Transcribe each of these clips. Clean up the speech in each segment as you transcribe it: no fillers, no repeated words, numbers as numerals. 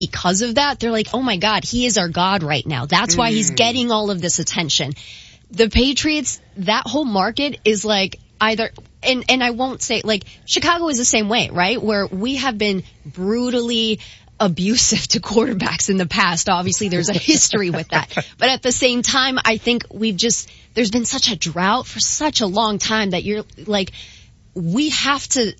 because of that, they're like, oh my God, he is our God right now. That's why he's getting all of this attention. The Patriots, that whole market is like either, and I won't say, like, Chicago is the same way, right? Where we have been brutally abusive to quarterbacks in the past. Obviously, there's a history with that. But at the same time, I think there's been such a drought for such a long time that you're like, we have to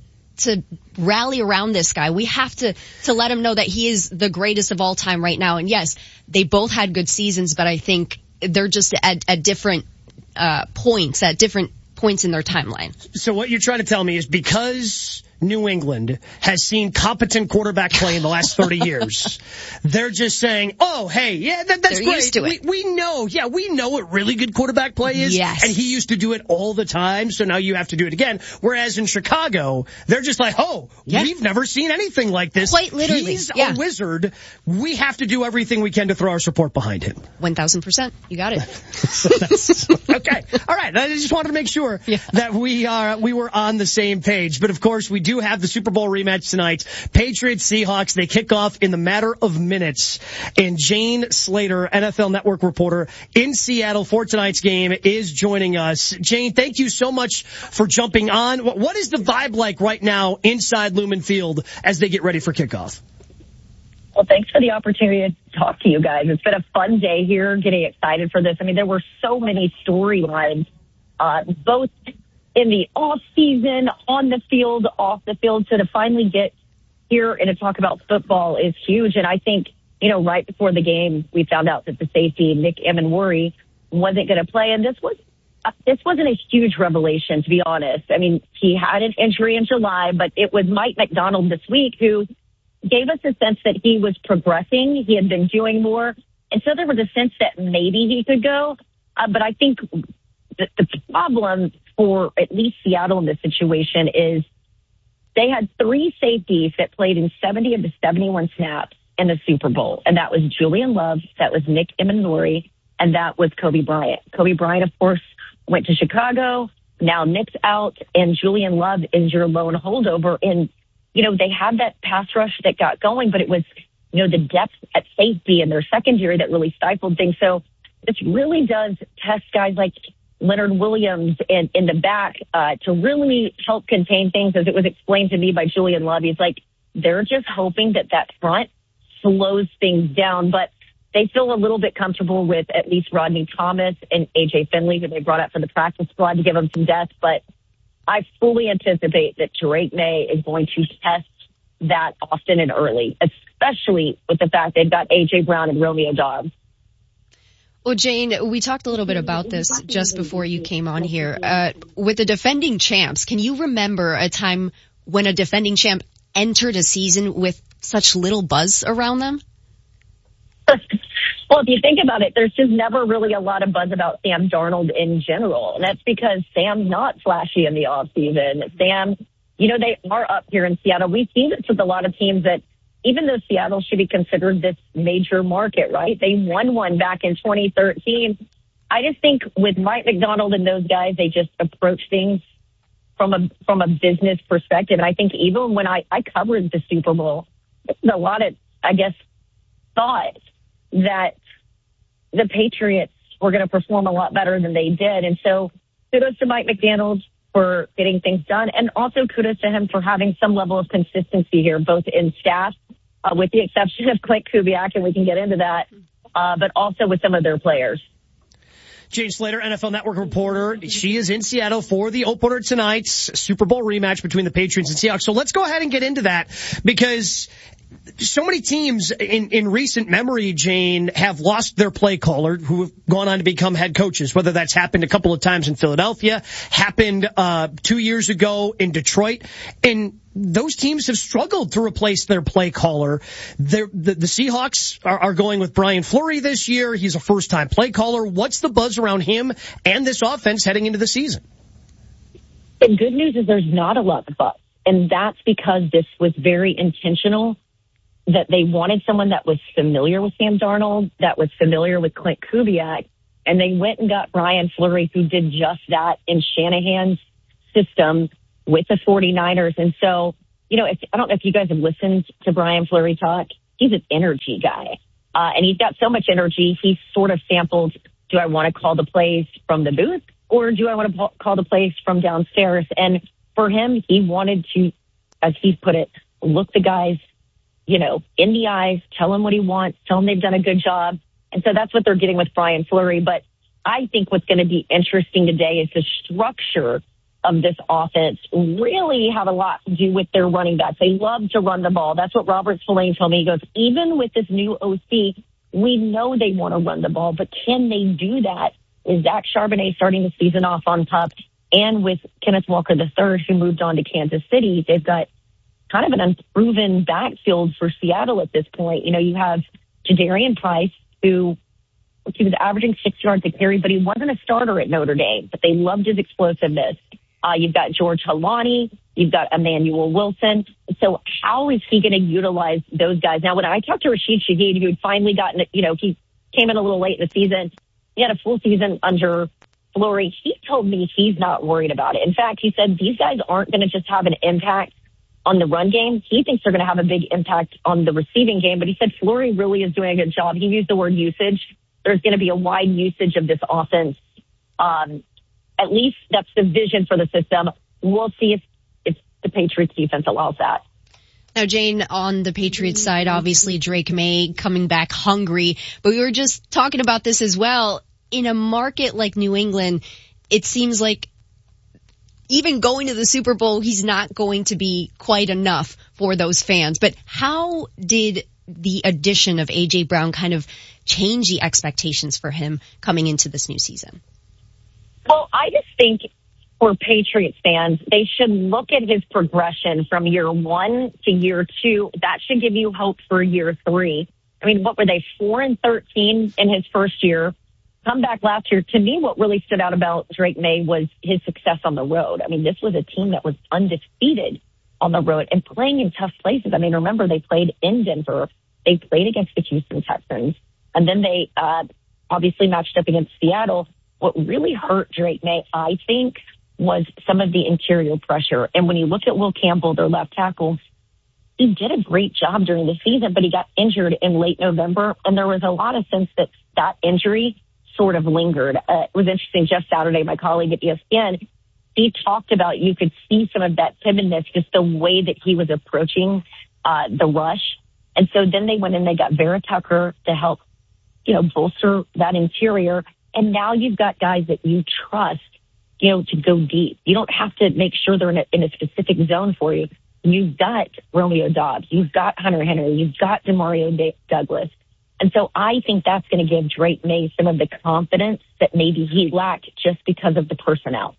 rally around this guy. We have to let him know that he is the greatest of all time right now. And yes, they both had good seasons, but I think they're just at different points in their timeline. So what you're trying to tell me is because New England has seen competent quarterback play in the last 30 years, they're just saying, oh, hey, yeah, that's they're great. Used to it. We know what really good quarterback play is. Yes. And he used to do it all the time, so now you have to do it again. Whereas in Chicago, they're just like, we've never seen anything like this. Quite literally. He's a wizard. We have to do everything we can to throw our support behind him. 1,000%. You got it. Okay. All right. I just wanted to make sure that we were on the same page. But of course, we do have the Super Bowl rematch tonight. Patriots, Seahawks, they kick off in the matter of minutes. And Jane Slater, NFL Network reporter in Seattle for tonight's game, is joining us. Jane, thank you so much for jumping on. What is the vibe like right now inside Lumen Field as they get ready for kickoff? Well, thanks for the opportunity to talk to you guys. It's been a fun day here, getting excited for this. I mean, there were so many storylines, both in the off season, on the field, off the field. So to finally get here and to talk about football is huge. And I think, right before the game, we found out that the safety, Nick Emmanwori, wasn't going to play. And this wasn't a huge revelation, to be honest. I mean, he had an injury in July, but it was Mike McDonald this week who gave us a sense that he was progressing. He had been doing more. And so there was a sense that maybe he could go. But I think the problem for at least Seattle in this situation is they had three safeties that played in 70 of the 71 snaps in the Super Bowl. And that was Julian Love, that was Nick Emmanwori, and that was Kobe Bryant. Kobe Bryant, of course, went to Chicago. Now Nick's out, and Julian Love is your lone holdover. And, they had that pass rush that got going, but it was, the depth at safety and their secondary that really stifled things. So this really does test guys like Leonard Williams in the back to really help contain things. As it was explained to me by Julian Love, he's like, they're just hoping that front slows things down. But they feel a little bit comfortable with at least Rodney Thomas and A.J. Finley, who they brought up for the practice squad to give them some depth. But I fully anticipate that Drake May is going to test that often and early, especially with the fact they've got A.J. Brown and Romeo Doubs. Well, Jane, we talked a little bit about this just before you came on here. With the defending champs, can you remember a time when a defending champ entered a season with such little buzz around them? Well, if you think about it, there's just never really a lot of buzz about Sam Darnold in general. And that's because Sam's not flashy in the offseason. Sam, they are up here in Seattle. We've seen this with a lot of teams that, even though Seattle should be considered this major market, right? They won one back in 2013. I just think with Mike McDonald and those guys, they just approach things from a business perspective. And I think even when I covered the Super Bowl, a lot of, thought that the Patriots were going to perform a lot better than they did. And so kudos to Mike McDonald for getting things done. And also kudos to him for having some level of consistency here, both in staff, with the exception of Klint Kubiak, and we can get into that, but also with some of their players. Jane Slater, NFL Network reporter. She is in Seattle for the opener tonight's Super Bowl rematch between the Patriots and Seahawks. So let's go ahead and get into that, because so many teams in recent memory, Jane, have lost their play caller who have gone on to become head coaches, whether that's happened a couple of times in Philadelphia, happened 2 years ago in Detroit, and those teams have struggled to replace their play caller. The Seahawks are going with Brian Fleury this year. He's a first-time play caller. What's the buzz around him and this offense heading into the season? The good news is there's not a lot of buzz, and that's because this was very intentional, that they wanted someone that was familiar with Sam Darnold, that was familiar with Klint Kubiak, and they went and got Brian Fleury, who did just that in Shanahan's system with the 49ers. And so, I don't know if you guys have listened to Brian Fleury talk. he's an energy guy. And he's got so much energy, he's sort of sampled, do I want to call the plays from the booth or do I want to call the plays from downstairs? And for him, he wanted to, as he put it, look the guys, in the eyes, tell them what he wants, tell them they've done a good job. And so that's what they're getting with Brian Fleury. But I think what's going to be interesting today is the structure of this offense really have a lot to do with their running backs. They love to run the ball. That's what Robert Spillane told me. He goes, even with this new OC, we know they want to run the ball, but can they do that? Is Zach Charbonnet starting the season off on top? And with Kenneth Walker III, who moved on to Kansas City, they've got kind of an unproven backfield for Seattle at this point. You have Jadarian Price, who he was averaging 6 yards a carry, but he wasn't a starter at Notre Dame, but they loved his explosiveness. You've got George Halani, you've got Emmanuel Wilson. So how is he going to utilize those guys? Now, when I talked to Rashid Shaheed, who had finally gotten, he came in a little late in the season. He had a full season under Fleury. He told me he's not worried about it. In fact, he said these guys aren't going to just have an impact on the run game. He thinks they're going to have a big impact on the receiving game, but he said Fleury really is doing a good job. He used the word usage. There's going to be a wide usage of this offense. At least that's the vision for the system. We'll see if the Patriots defense allows that. Now, Jane, on the Patriots side, obviously Drake May coming back hungry, but we were just talking about this as well. In a market like New England, it seems like even going to the Super Bowl, he's not going to be quite enough for those fans. But how did the addition of A.J. Brown kind of change the expectations for him coming into this new season? Well, I just think for Patriots fans, they should look at his progression from year 1 to year 2. That should give you hope for year 3. I mean, what were they, 4-13 in his first year? Come back last year. To me, what really stood out about Drake May was his success on the road. I mean, this was a team that was undefeated on the road and playing in tough places. I mean, remember, they played in Denver. They played against the Houston Texans. And then they obviously matched up against Seattle. What really hurt Drake May, I think, was some of the interior pressure. And when you look at Will Campbell, their left tackle, he did a great job during the season, but he got injured in late November. And there was a lot of sense that injury sort of lingered. It was interesting. Jeff Saturday, my colleague at ESPN, he talked about you could see some of that timidness, just the way that he was approaching the rush. And so then they went and they got Vera Tucker to help, bolster that interior. And now you've got guys that you trust, to go deep. You don't have to make sure they're in a specific zone for you. You've got Romeo Doubs. You've got Hunter Henry. You've got Demario Douglas. And so I think that's going to give Drake May some of the confidence that maybe he lacked just because of the personnel.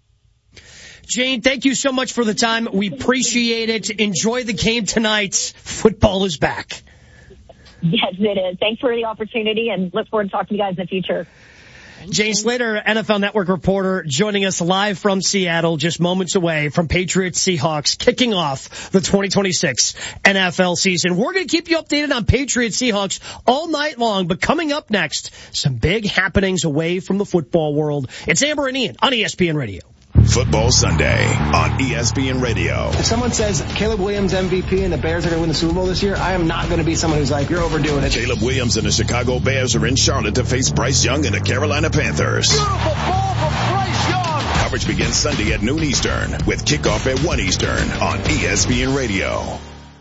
Jane, thank you so much for the time. We appreciate it. Enjoy the game tonight. Football is back. Yes, it is. Thanks for the opportunity and look forward to talking to you guys in the future. Jane Slater, NFL Network reporter, joining us live from Seattle, just moments away from Patriots Seahawks kicking off the 2026 NFL season. We're going to keep you updated on Patriots Seahawks all night long, but coming up next, some big happenings away from the football world. It's Amber and Ian on ESPN Radio. Football Sunday on ESPN Radio. If someone says Caleb Williams MVP and the Bears are going to win the Super Bowl this year, I am not going to be someone who's like, you're overdoing it. Caleb Williams and the Chicago Bears are in Charlotte to face Bryce Young and the Carolina Panthers. Beautiful ball from Bryce Young. Coverage begins Sunday at noon Eastern with kickoff at 1 Eastern on ESPN Radio.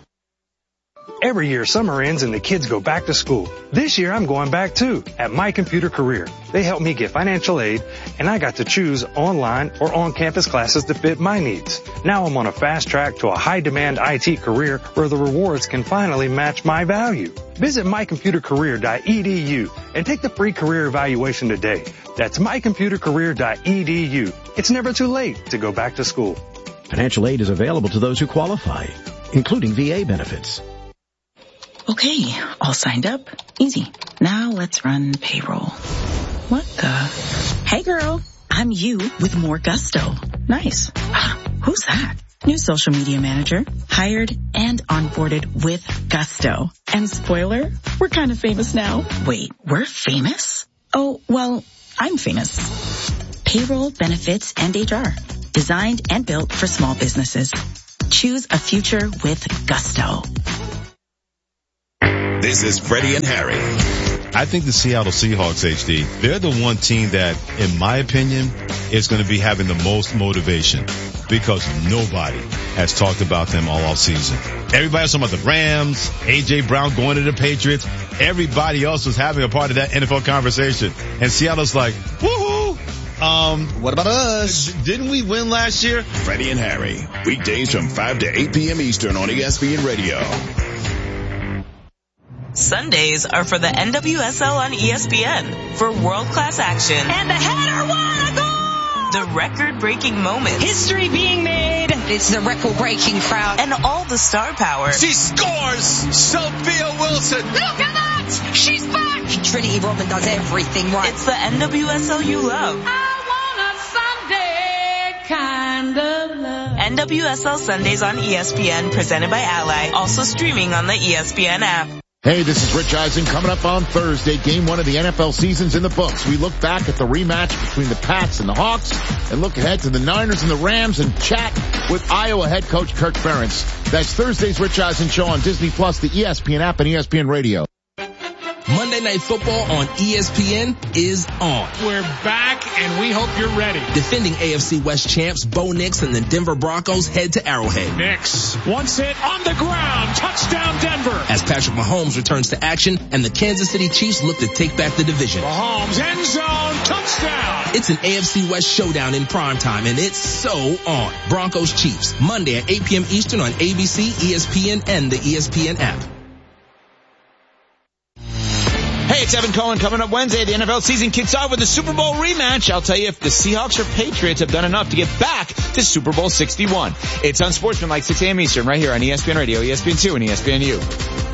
Every year, summer ends and the kids go back to school. This year, I'm going back too at My Computer Career. They helped me get financial aid, and I got to choose online or on-campus classes to fit my needs. Now I'm on a fast track to a high-demand IT career where the rewards can finally match my value. Visit mycomputercareer.edu and take the free career evaluation today. That's mycomputercareer.edu. It's never too late to go back to school. Financial aid is available to those who qualify, including VA benefits. Okay, all signed up. Easy. Now let's run payroll. What the? Hey girl, I'm you with more gusto. Nice. Who's that? New social media manager. Hired and onboarded with gusto. And spoiler, we're kind of famous now. Wait, we're famous? Oh, well, I'm famous. Payroll, benefits, and HR. Designed and built for small businesses. Choose a future with gusto. This is Freddie and Harry. I think the Seattle Seahawks, HD, they're the one team that, in my opinion, is going to be having the most motivation because nobody has talked about them all offseason. Everybody was talking about the Rams, A.J. Brown going to the Patriots. Everybody else was having a part of that NFL conversation. And Seattle's like, woohoo! What about us? Didn't we win last year? Freddie and Harry, weekdays from 5 to 8 p.m. Eastern on ESPN Radio. Sundays are for the NWSL on ESPN for world-class action. And the header, what a goal! The record-breaking moments. History being made. It's the record-breaking crowd. And all the star power. She scores! Sophia Wilson! Look at that! She's back! Trinity Rodman does everything right. It's the NWSL you love. I want a Sunday kind of love. NWSL Sundays on ESPN, presented by Ally. Also streaming on the ESPN app. Hey, this is Rich Eisen. Coming up on Thursday, game 1 of the NFL season's in the books. We look back at the rematch between the Pats and the Hawks and look ahead to the Niners and the Rams and chat with Iowa head coach Kirk Ferentz. That's Thursday's Rich Eisen Show on Disney Plus, the ESPN app, and ESPN Radio. Monday Night Football on ESPN is on. We're back, and we hope you're ready. Defending AFC West champs Bo Nix and the Denver Broncos head to Arrowhead. Nix wants it on the ground. Touchdown, Denver. As Patrick Mahomes returns to action and the Kansas City Chiefs look to take back the division. Mahomes, end zone, touchdown. It's an AFC West showdown in primetime, and it's so on. Broncos Chiefs, Monday at 8 p.m. Eastern on ABC, ESPN, and the ESPN app. Hey, it's Evan Cohen. Coming up Wednesday, the NFL season kicks off with the Super Bowl rematch. I'll tell you if the Seahawks or Patriots have done enough to get back to Super Bowl 61. It's Unsportsmanlike, 6 a.m. Eastern, right here on ESPN Radio, ESPN2, and ESPNU.